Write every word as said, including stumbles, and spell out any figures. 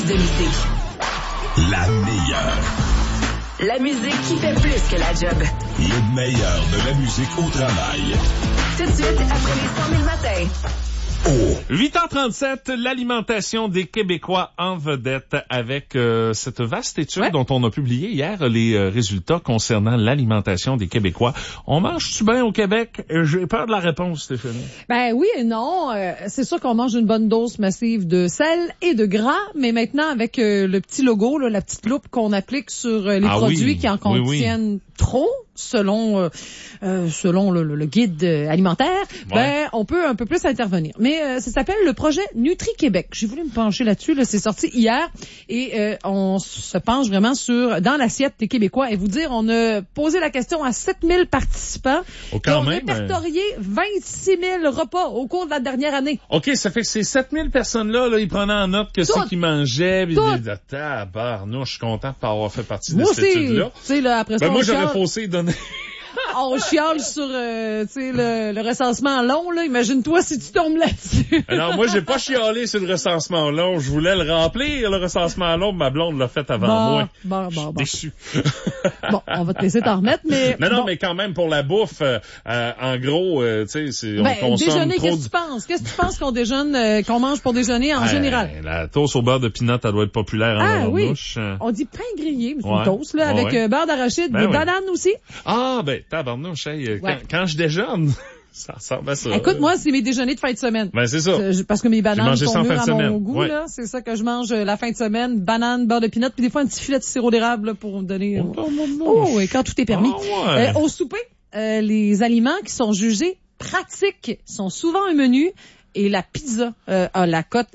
de musique. La meilleure. La musique qui fait plus que la job. Le meilleur de la musique au travail. Tout de suite, après les cent mille matins. Oh. huit heures trente-sept, l'alimentation des Québécois en vedette avec euh, cette vaste étude ouais. dont on a publié hier les euh, résultats concernant l'alimentation des Québécois. On mange-tu bien au Québec? J'ai peur de la réponse, Stéphanie. Ben oui et non. Euh, c'est sûr qu'on mange une bonne dose massive de sel et de gras, mais maintenant avec euh, le petit logo, là, la petite loupe qu'on applique sur euh, les ah produits oui. qui en contiennent oui, oui. trop, selon euh, euh, selon le, le guide alimentaire, ouais. ben on peut un peu plus intervenir. Mais euh, ça s'appelle le projet Nutri-Québec. J'ai voulu me pencher là-dessus, là, c'est sorti hier et euh, on se penche vraiment sur dans l'assiette des Québécois et vous dire, on a posé la question à sept mille participants oh, quand et on même, a répertorié euh... vingt-six mille repas au cours de la dernière année. OK, ça fait que ces sept mille personnes-là, là, ils prenaient en note que c'est qu'ils mangeaient. Puis ils disaient, tabarnouche, je suis content de pas avoir fait partie de moi cette aussi, étude-là. Tu sais, là, après ça, ben moi, on j'aurais chiale. faussé donner... On chiale sur euh, tu sais le, le recensement long là, imagine-toi si tu tombes là-dessus. Alors moi j'ai pas chialé sur le recensement long, je voulais le remplir le recensement long, ma blonde l'a fait avant bon, moi. Bon bon bon. Déçu. Bon, on va te laisser t'en remettre mais Non non, bon. mais quand même pour la bouffe euh, euh, en gros euh, tu sais c'est on ben, consomme déjeuner, trop. Qu'est-ce que tu penses Qu'est-ce que tu penses qu'on déjeune euh, qu'on mange pour déjeuner en euh, général? La toast au beurre de pinot, elle doit être populaire en ah, oui. bouche. On dit pain grillé, mais c'est ouais. une toast là ouais, avec ouais. beurre d'arachide, ben des oui. bananes aussi. Ah ben tabarnouche, hey, ouais. quand, quand je déjeune, ça ressemble à ça. Écoute, moi, c'est mes déjeuners de fin de semaine. Ben, c'est ça. Euh, parce que mes bananes sont mûres à mon goût, ouais. là. C'est ça que je mange la fin de semaine. Banane, beurre de pinot, puis des fois un petit filet de sirop d'érable, là, pour me donner... Oh, oh, oh, oh et quand tout est permis. Oh, ouais. euh, au souper, euh, les aliments qui sont jugés pratiques sont souvent un menu et la pizza euh, a la cote